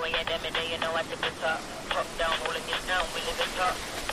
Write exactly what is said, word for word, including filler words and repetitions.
way at them and then you know I tip the top. Top down, rolling it down, we live it top.